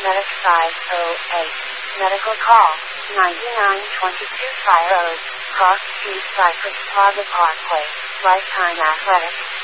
Medic size 08. Medical call 992250, Cross Street, Cypress Plaza Parkway, Lifetime Athletics.